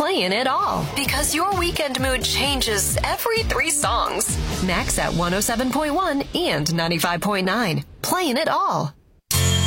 playing it all. Because your weekend mood changes every 3 songs. Max at 107.1 and 95.9. Playing it all.